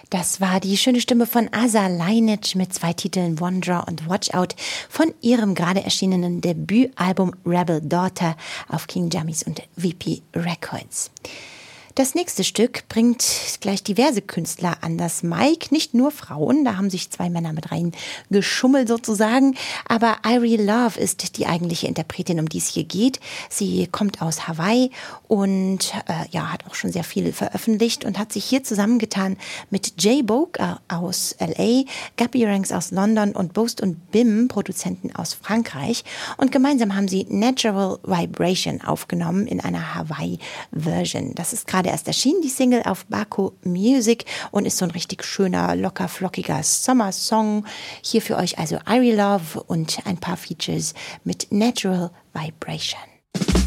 Das war die schöne Stimme von Asa Lainic mit 2 Titeln Wanderer und Watch Out von ihrem gerade erschienenen Debütalbum Rebel Daughter auf King Jammies und VP Records. Das nächste Stück bringt gleich diverse Künstler an das Mic, nicht nur Frauen, da haben sich 2 Männer mit rein geschummelt sozusagen, aber Irie Love ist die eigentliche Interpretin, um die es hier geht. Sie kommt aus Hawaii und hat auch schon sehr viel veröffentlicht und hat sich hier zusammengetan mit Jay Boke aus LA, Gappy Ranks aus London und Boast und Bim, Produzenten aus Frankreich, und gemeinsam haben sie Natural Vibration aufgenommen in einer Hawaii-Version. Das ist gerade erst erschienen, die Single auf Baco Music, und ist so ein richtig schöner, locker, flockiger Sommersong. Hier für euch also Irie Love und ein paar Features mit Natural Vibration.